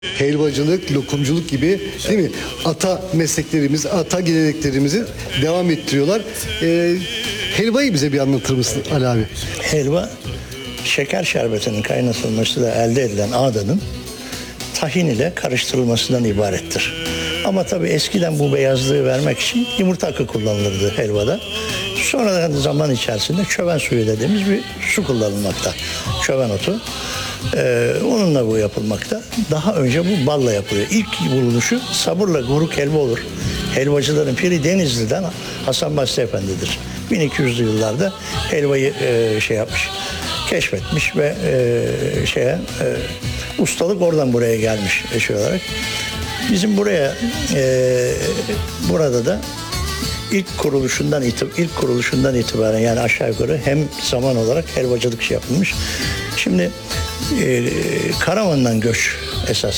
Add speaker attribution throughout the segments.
Speaker 1: Helvacılık, lokumculuk gibi değil mi? Ata mesleklerimiz, ata geleneklerimizi devam ettiriyorlar. Helvayı bize bir anlatır mısın Ali abi?
Speaker 2: Helva, şeker şerbetinin kaynatılmasıyla elde edilen ağdanın tahin ile karıştırılmasından ibarettir. Ama tabii eskiden bu beyazlığı vermek için yumurta akı kullanılırdı helvada. Sonradan zaman içerisinde çöven suyu dediğimiz bir su kullanılmakta. Çöven otu. Onunla bu yapılmakta. Daha önce bu balla yapılıyor. İlk bulunuşu sabırla goruk helva olur. Helvacıların piri Denizli'den Hasan Basri Efendi'dir. 1200'lü yıllarda helvayı keşfetmiş ve ustalık oradan buraya gelmiş eşi olarak. Bizim burada da ilk kuruluşundan itibaren yani aşağı yukarı hem zaman olarak helvacılık yapılmış. Şimdi Karaman'dan göç esas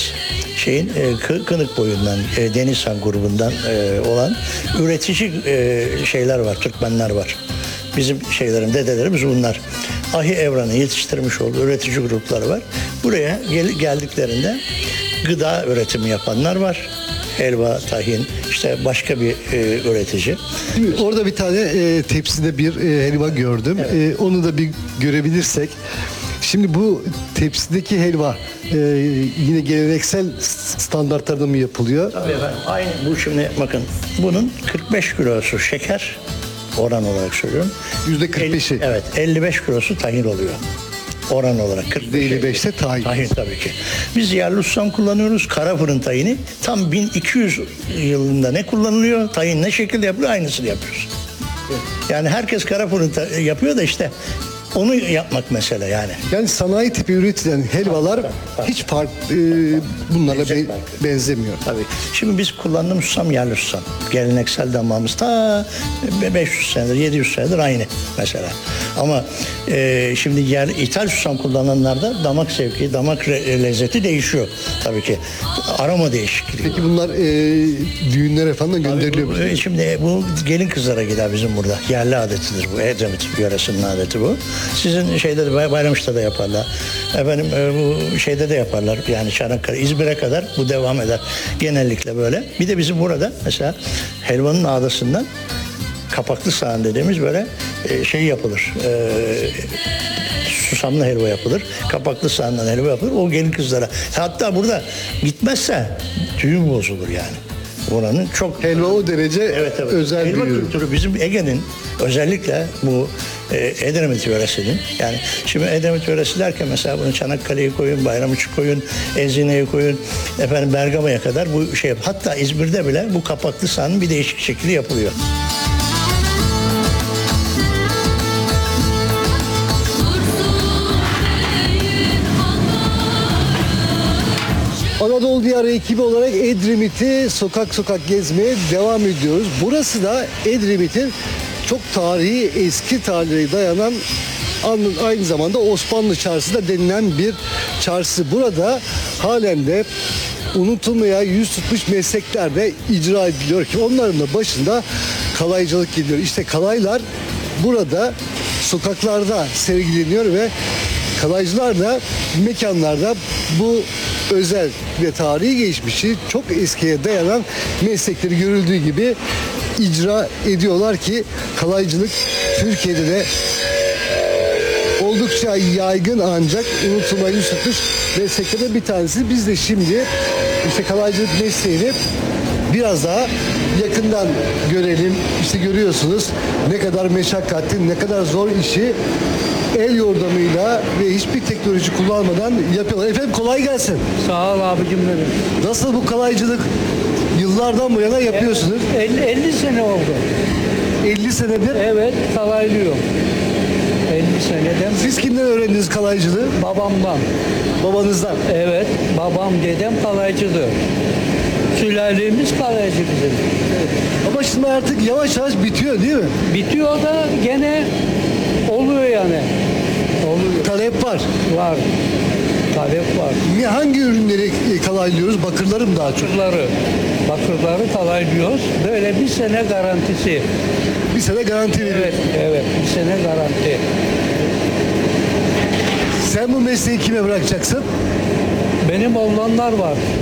Speaker 2: Kınık boyundan Denizhan grubundan olan üretici şeyler var, Türkmenler var. Bizim dedelerimiz bunlar. Ahi Evran'ı yetiştirmiş olduğu üretici grupları var. Buraya geldiklerinde gıda üretimi yapanlar var. Helva, tahin, işte başka bir üretici.
Speaker 1: Orada bir tane tepside bir helva gördüm.
Speaker 2: Evet.
Speaker 1: Onu da bir görebilirsek. Şimdi bu tepsideki helva yine geleneksel standartlarda mı yapılıyor?
Speaker 2: Tabii efendim. Aynı bu şimdi bakın. Bunun 45 kilosu şeker oran olarak söylüyorum.
Speaker 1: %45'i.
Speaker 2: Evet, 55 kilosu tahin oluyor. Oran olarak
Speaker 1: 55'te tahin.
Speaker 2: Tahin tabii ki. Biz yerli susam kullanıyoruz. Kara fırın tahini. Tam 1200 yılında ne kullanılıyor? Tahin ne şekilde yapılıyor? Aynısını yapıyoruz. Yani herkes kara fırın yapıyor da işte onu yapmak mesele yani.
Speaker 1: Yani sanayi tipi üretilen helvalar
Speaker 2: Tabii.
Speaker 1: hiç bunlarla benzemiyor.
Speaker 2: Tabii. Şimdi biz kullandığımız susam yerli susam. Geleneksel damağımız ta 500 senedir, 700 senedir aynı mesela. Ama şimdi ithal susam kullananlarda damak zevki, damak lezzeti değişiyor tabii ki. Aroma değişikliği.
Speaker 1: Peki bunlar düğünlere falan gönderiliyor mu?
Speaker 2: Şimdi bu gelin kızlara gider bizim burada. Yerli adetidir bu. Edremit yöresinin adeti bu. Sizin Bayramış'ta da yaparlar. Efendim bu de yaparlar. Yani Çanakkale, İzmir'e kadar bu devam eder. Genellikle böyle. Bir de bizim burada mesela helvanın ağdasından kapaklı sahan dediğimiz böyle yapılır. Susamlı helva yapılır. Kapaklı sahandan helva yapılır. O gelin kızlara. Hatta burada gitmezse düğün bozulur yani. Oranın çok
Speaker 1: Helva o derece özel
Speaker 2: helva
Speaker 1: bir ürün.
Speaker 2: kültürü bizim Ege'nin özellikle bu Edremit yöresinin yani şimdi Edremit yöresi derken mesela bunu Çanakkale'yi koyun, Bayramış'ı koyun, Ezine'yi koyun, Bergama'ya kadar bu hatta İzmir'de bile bu kapaklı sahanın bir değişik şekli yapılıyor.
Speaker 1: Anadolu Diyarı ekibi olarak Edremit'i sokak sokak gezmeye devam ediyoruz. Burası da Edremit'in çok tarihi, eski tarihe dayanan aynı zamanda Osmanlı Çarşısı da denilen bir çarşı. Burada halen de unutulmaya yüz tutmuş meslekler de icra ediliyor ki onların da başında kalaycılık geliyor. İşte kalaylar burada sokaklarda sergileniyor ve kalaycılar da mekanlarda bu özel ve tarihi geçmişi çok eskiye dayanan meslekleri görüldüğü gibi icra ediyorlar ki kalaycılık Türkiye'de de oldukça yaygın ancak unutulmayı yüz tutmuş mesleklerden bir tanesi. Biz de şimdi işte kalaycılık mesleğini biraz daha yakından görelim. İşte görüyorsunuz ne kadar meşakkatli, ne kadar zor işi el yordamıyla ve hiçbir teknoloji kullanmadan yapıyorlar. Efendim kolay gelsin.
Speaker 3: Sağ ol abicim benim.
Speaker 1: Nasıl bu kalaycılık yıllardan bu yana yapıyorsunuz?
Speaker 3: 50 sene oldu.
Speaker 1: 50 senedir.
Speaker 3: Evet, kalaylıyor. 50 seneden
Speaker 1: Siz kimden öğrendiniz kalaycılığı?
Speaker 3: babamdan.
Speaker 1: Babanızdan.
Speaker 3: Evet, babam dedem kalaycıdır. Sülalemiz kalaycı bizim.
Speaker 1: Ama şimdi artık yavaş yavaş bitiyor değil mi?
Speaker 3: Bitiyor da gene oluyor yani. Oluyor.
Speaker 1: Talep var.
Speaker 3: Var. Talep var.
Speaker 1: Hangi ürünleri kalaylıyoruz? Bakırları mı daha çok?
Speaker 3: Bakırları kalaylıyoruz. Böyle bir sene garantisi.
Speaker 1: Bir sene garanti veriyor.
Speaker 3: Evet, bir sene garanti.
Speaker 1: Sen bu mesleği kime bırakacaksın?
Speaker 3: Benim oğlanlar var.